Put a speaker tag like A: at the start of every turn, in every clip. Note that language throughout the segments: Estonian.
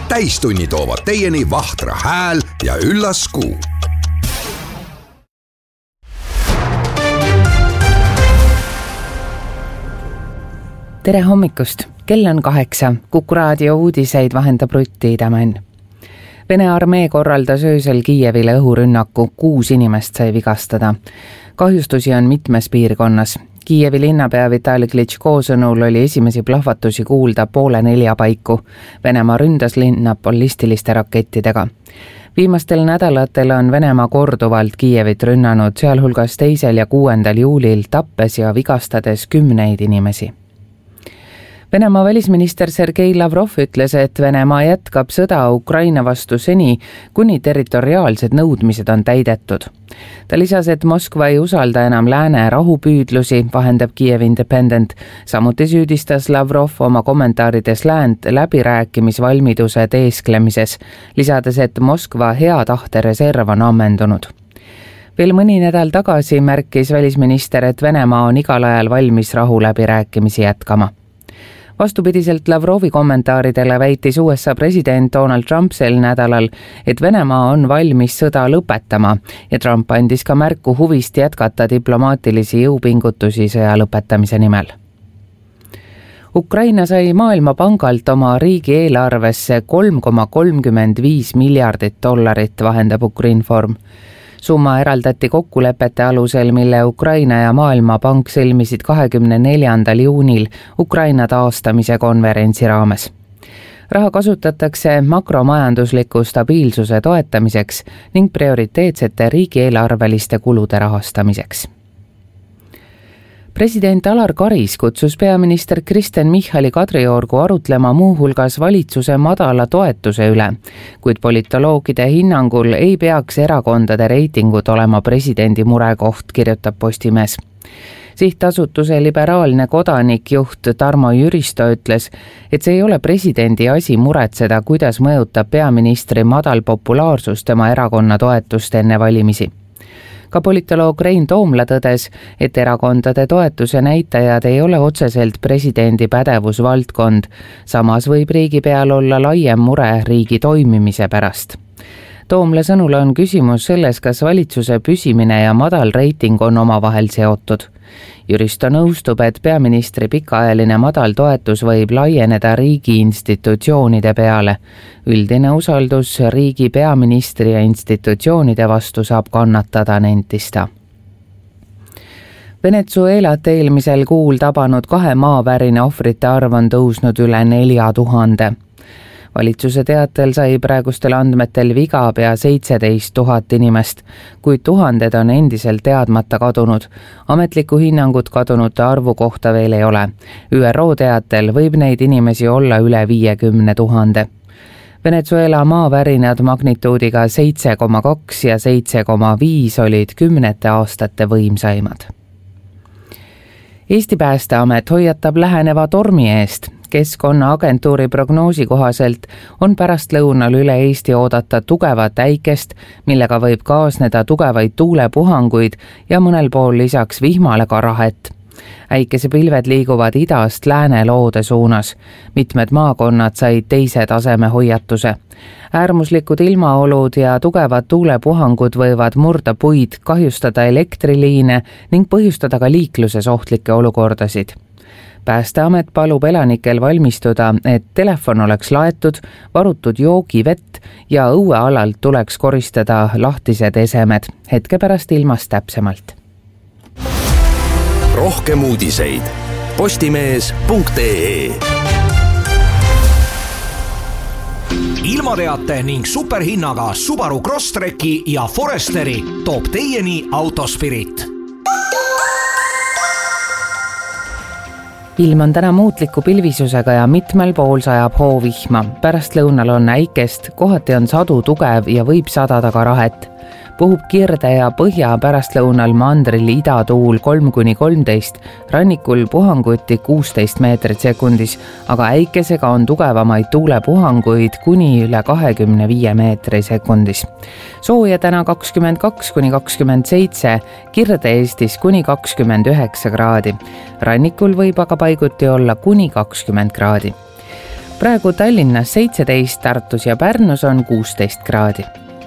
A: Täistunni toovad teieni Vahtra hääl ja üllas Kuu.
B: Tere hommikust! Kell on 8. Kuku raadio uudiseid vahendab Rutti Idamann. Vene armee korraldas öösel Kiievile õhurünnaku, 6 inimest sai vigastada. Kahjustusi on mitmes piirkonnas. Kiievi linnapea Vitali Klitschko sõnul oli esimesi plahvatusi kuulda 3:30 paiku. Venemaa ründas linna ballistiliste rakettidega. Viimastel nädalatel on Venemaa korduvalt Kiievit rünnanud, sealhulgas 2. ja 6. juulil, tappes ja vigastades 10 inimesi. Venemaa välisminister Sergei Lavrov ütles, et Venemaa jätkab sõda Ukraina vastu seni, kuni territoriaalsed nõudmised on täidetud. Ta lisas, et Moskva ei usalda enam lääne rahupüüdlusi, vahendab Kiev Independent. Samuti süüdistas Lavrov oma kommentaarides läänt läbirääkimisvalmiduse teesklemises, lisades, et Moskva hea tahte reserv on ammendunud. Veel mõni nädal tagasi märkis välisminister, et Venemaa on igal ajal valmis rahuläbirääkimisi jätkama. Vastupidiselt Lavrovi kommentaaridele väitis USA president Donald Trump sel nädalal, et Venemaa on valmis sõda lõpetama ja Trump andis ka märku huvist jätkata diplomaatilisi jõupingutusi sõja lõpetamise nimel. Ukraina sai Maailmapangalt oma riigieelarvesse $3,35 miljardit, vahendab Ukrinform. Summa eraldati kokkulepete alusel, mille Ukraina ja Maailmapank sõlmisid 24. juunil Ukraina taastamise konverentsi raames. Raha kasutatakse makromajandusliku stabiilsuse toetamiseks ning prioriteetsete riigieelarveliste kulude rahastamiseks. President Alar Karis kutsus peaminister Kristen Michali Kadriorgu arutlema muuhulgas valitsuse madala toetuse üle, kuid politoloogide hinnangul ei peaks erakondade reitingud olema presidendi murekoht, kirjutab Postimees. Sihtasutuse liberaalne kodanikjuht Tarmo Jüristo ütles, et see ei ole presidendi asi muretseda, kuidas mõjutab peaministri madal populaarsus tema erakonna toetust enne valimisi. Ka politoloog Rein Toomla tõdes, et erakondade toetuse näitajad ei ole otseselt presidendi pädevusvaldkond, samas võib riigi peal olla laiem mure riigi toimimise pärast. Toomla sõnul on küsimus selles, kas valitsuse püsimine ja madal reiting on omavahel seotud. Jüristo nõustub, et peaministri pikaajaline madal toetus võib laieneda riigi institutsioonide peale. Üldine usaldus riigi peaministri ja institutsioonide vastu saab kannatada, nentis ta. Venezuelat eelmisel kuul tabanud 2 maavärina ohvrite arv on tõusnud üle 4000. Valitsuse teatel sai praegustel andmetel viga pea 17 000 inimest, kuid tuhanded on endiselt teadmata kadunud. Ametlikku hinnangut kadunute arvu kohta veel ei ole. ÜRO teatel võib neid inimesi olla üle 50 000. Venezuela maavärinad magnituudiga 7,2 ja 7,5 olid 10 aastate võimsaimad. Eesti Päästeamet hoiatab läheneva tormi eest. Keskkonnaagentuuri prognoosi kohaselt on pärastlõunal üle Eesti oodata tugevat äikest, millega võib kaasneda tugevaid tuulepuhanguid ja mõnel pool lisaks vihmale ka rahet. Äikesepilved liiguvad idast lääne loode suunas. Mitmed maakonnad said 2. taseme hoiatuse. Äärmuslikud ilmaolud ja tugevad tuulepuhangud võivad murda puid, kahjustada elektriliine ning põhjustada ka liikluses ohtlikke olukordasid. Päästeamet palub elanikel valmistuda, et telefon oleks laetud, varutud joogivett ja õuealalt tuleks koristada lahtised esemed. Hetke pärast ilmast täpsemalt.
A: Rohkem uudiseid postimees.ee.
C: Ilmateate ning superhinnaga Subaru Crosstreki ja Foresteri toob teieni Autospirit.
B: Ilm on täna muutliku pilvisusega ja mitmel pool sajab hoovihma. Pärastlõunal on äikest, kohati on sadu tugev ja võib sadada ka rahet. Puhub kirde ja põhja pärastlõunal mandril idatuul 3–13, rannikul puhanguti 16 meetrit sekundis, aga äikesega on tugevamaid tuulepuhanguid kuni üle 25 meetri sekundis. Sooja täna 22–27, Kirde-Eestis kuni 29 kraadi. Rannikul võib aga paiguti olla kuni 20 kraadi. praegu Tallinnas 17, Tartus ja Pärnus on 16 kraadi.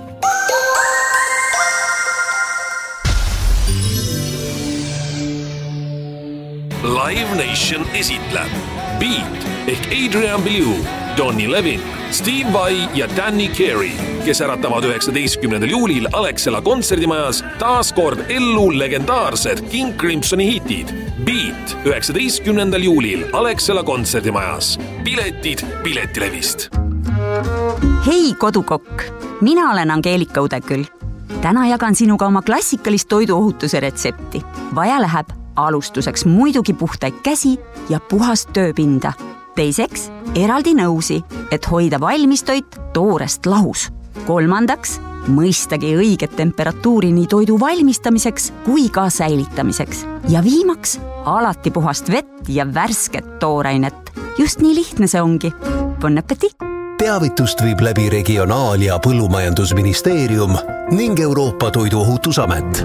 D: Live Nation esitleb Beat ehk Adrian Belew, Donny Levin, Steve Vai ja Danny Carey, kes äratavad 19. juulil Alexela kontserdimajas taas kord ellu legendaarsed King Crimsoni hitid. Beat 19. juulil Alexela kontserdimajas. Piletid Piletilevist.
E: Hei kodukokk, mina olen Angeelika Udeküll. Täna jagan sinuga oma klassikalist toiduohutuse retsepti. Vaja läheb alustuseks muidugi puhtaid käsi ja puhast tööpinda. Teiseks, eraldi nõusi, et hoida valmistoit toorest lahus. Kolmandaks, mõistagi õiget temperatuuri nii toidu valmistamiseks kui ka säilitamiseks. Ja viimaks, alati puhast vett ja värsket toorainet. Just nii lihtne see ongi. Bon appétit!
F: Teavitust viib läbi Regionaal- ja Põllumajandusministeerium ning Euroopa Toiduohutusamet.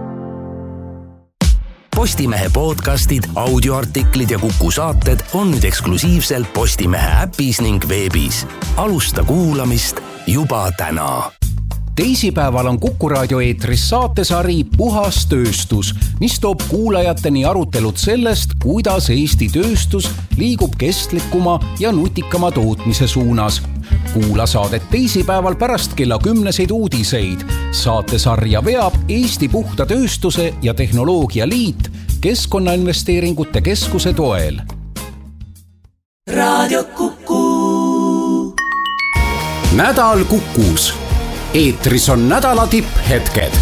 F: Postimehe podcastid, audioartiklid ja Kuku saated on nüüd eksklusiivselt Postimehe äpis ning veebis. Alusta kuulamist juba täna.
G: Teisipäeval on Kuku raadio eetris saatesari Puhas tööstus, mis toob kuulajateni arutelud sellest, kuidas Eesti tööstus liigub kestlikuma ja nutikama tootmise suunas. Kuula saadet teisipäeval pärast kella 10 uudiseid. Saatesarja veab Eesti Puhta tööstuse ja tehnoloogia liit Keskkonnainvesteeringute keskuse toel.
H: Raadio Kuku.
A: Nädal Kukus. Eetris on nädala tipphetked.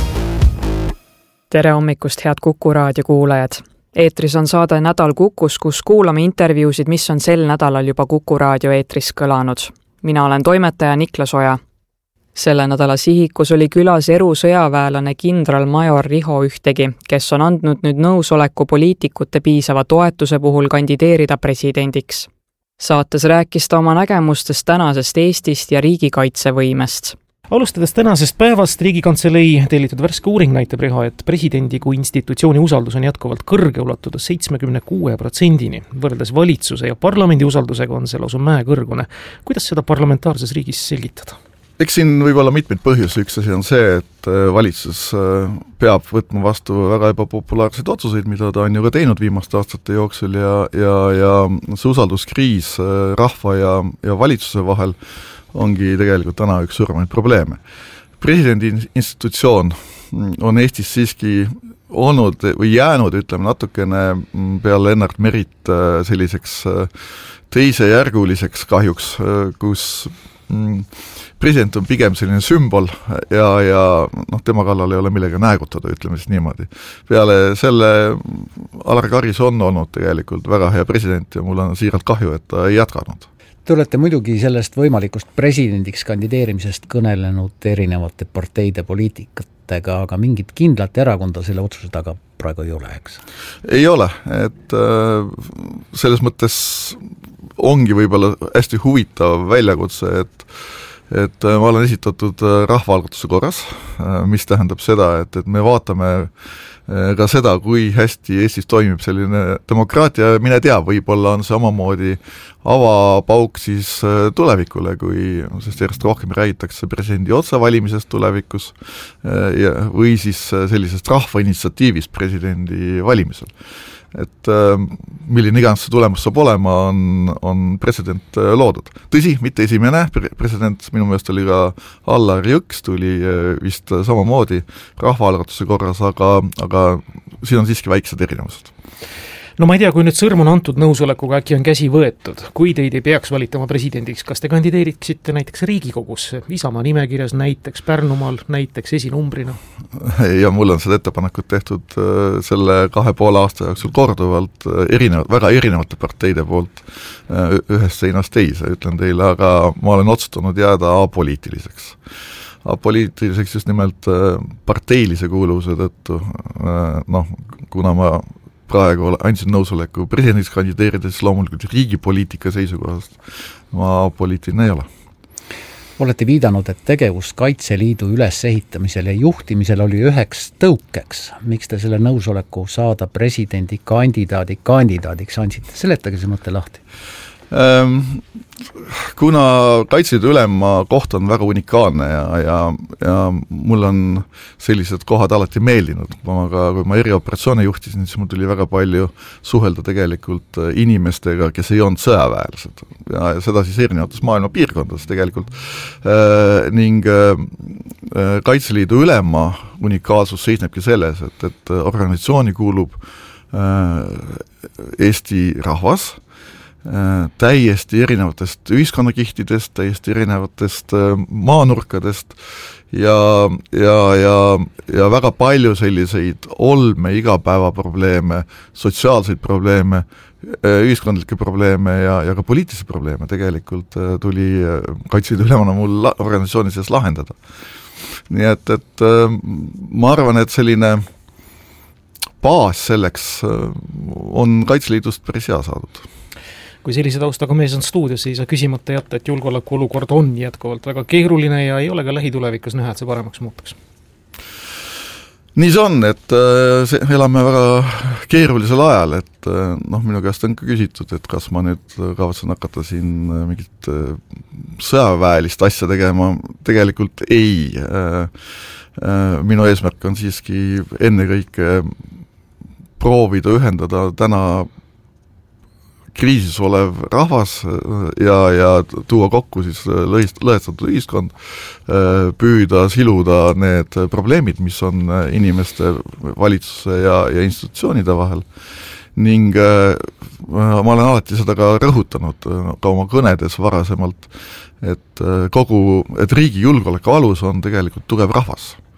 I: Tere hommikust, head Kuku raadio kuulajad. Eetris on saade Nädal Kukus, kus kuulame intervjuusid, mis on sel nädalal juba Kuku raadio eetris kõlanud. Mina olen toimetaja Niklas Oja. Selle nädala sihikus oli külas erusõjaväelane kindralmajor Riho Ühtegi, kes on andnud nüüd nõusoleku poliitikute piisava toetuse puhul kandideerida presidendiks. Saates rääkis ta oma nägemustest tänasest Eestist ja riigikaitsevõimest.
J: Alustades tänasest päevast Riigikantselei tellitud värske uuring näitab, Riho, et presidendi kui institutsiooni usaldus on jätkuvalt kõrge, ulatudes 76%-ni. Võrreldes valitsuse ja parlamendi usaldusega on see lausa mäekõrgune. Kuidas seda parlamentaarses riigis selgitada?
K: Eks siin võib olla mitmeid põhjusi. Üks asi on see, et valitsus peab võtma vastu väga ebapopulaarseid otsuseid, mida ta on ju ka teinud viimaste aastate jooksul ja see usalduskriis rahva ja valitsuse vahel ongi tegelikult täna üks suuremaid probleeme. Presidendi institutsioon on Eestis siiski olnud või jäänud, ütleme natukene peale Lennart Merit selliseks teisejärguliseks kahjuks, kus president on pigem selline sümbol ja tema kallal ei ole millega näägutada, ütleme siis niimoodi. Peale selle Alar Karis on olnud tegelikult väga hea president ja mul on siiralt kahju, et ta ei jätkanud.
L: Te olete muidugi sellest võimalikust presidendiks kandideerimisest kõnelenud erinevate parteide poliitikatega, aga mingit kindlat erakonda selle otsuse taga praegu ei ole, eks? Ei ole, et selles mõttes ongi võib-olla hästi huvitav väljakutse, et ma olen esitatud rahvaalgatuse korras, mis tähendab seda, et me vaatame ka seda, kui hästi Eestis toimib selline demokraatia, mine tea, võib-olla on see omamoodi avapauk siis tulevikule, sest järjest rohkem räägitakse presidendi otsevalimisest tulevikus või siis sellisest rahvainitsiatiivist presidendi valimisel. Et milline iganes see tulemus saab olema, on president loodud. Tõsi, mitte esimene president, minu meelest oli ka Allar Jõks, tuli vist samamoodi rahvaalgatuse korras, aga siin on siiski väiksed erinevused.
J: No ma ei tea, kui nüüd sõrm on antud nõusolekuga, äkki on käsi võetud. Kui teid ei peaks valitama presidendiks, kas te kandideeriksite näiteks Riigikogusse, Isamaa nimekirjas näiteks Pärnumaal, näiteks esinumbrina?
K: Ja mul on seda ettepanekut tehtud selle 2,5 aasta jooksul korduvalt väga erinevate parteide poolt ühest seinast teise, ütlen teile, aga ma olen otsustanud jääda apoliitiliseks. Apoliitiliseks just nimelt parteilise kuuluvuse tõttu, kuna ma praegu andsin nõusoleku presidendiks kandideerides loomulikult riigipoliitika seisukohast ma poliitiline ei ole.
L: Olete viidanud, et tegevus Kaitseliidu ülesehitamisel ja juhtimisel oli üheks tõukeks. Miks te selle nõusoleku saada presidendi kandidaadiks andsite? Seletage see mõte lahti.
K: Kuna Kaitseliidu ülema koht on väga unikaalne ja mul on sellised kohad alati meeldinud, kui ma erioperatsioone juhtisin, siis mul tuli väga palju suhelda tegelikult inimestega, kes ei olnud sõjaväelased ja seda siis erinevates maailma piirkondades tegelikult ning Kaitseliidu ülema unikaalsus seisnebki selles, et organisatsiooni kuulub Eesti rahvas, täiesti erinevatest ühiskonnakihtidest, täiesti erinevatest maanurkadest ja väga palju selliseid olme, igapäevaprobleeme, sotsiaalseid probleeme, ühiskondlikke probleeme ja ka poliitilisi probleeme tegelikult tuli Kaitseliidu ülemana mul organisatsiooni sees lahendada. Nii et ma arvan, et selline baas selleks on Kaitseliidust päris hea saadud.
J: Kui sellise taustaga mees on stuudios, siis ei saa küsimata jätta, et julgeoleku olukord on jätkuvalt väga keeruline ja ei ole ka lähitulevikus näha, et see paremaks muutuks. Nii see on, et elame väga keerulisel ajal, et minu käest on ka küsitud, et kas ma nüüd kavatsen hakata siin mingit sõjaväelist asja tegema, tegelikult ei. Minu eesmärk on siiski ennekõike proovida ühendada täna kriisis olev rahvas ja tuua kokku siis lõhestatud ühiskond, püüda siluda need probleemid, mis on inimeste, valitsuse ja institutsioonide vahel. Ning ma olen alati seda ka rõhutanud ka oma kõnedes varasemalt, et riigi julgeoleku alus on tegelikult tugev rahvas.